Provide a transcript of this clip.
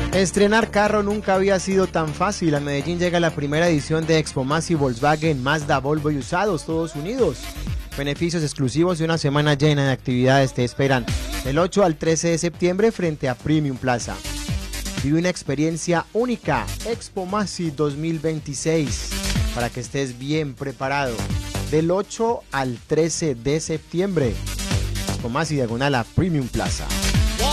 Estrenar carro nunca había sido tan fácil. A Medellín llega la primera edición de Expo Más y Volkswagen, Mazda, Volvo y Usados, todos unidos. Beneficios exclusivos y una semana llena de actividades te esperan del 8 al 13 de septiembre frente a Premium Plaza. Vive una experiencia única, Expo Masi 2026, para que estés bien preparado. Del 8 al 13 de septiembre, Expo Masi diagonal a Premium Plaza.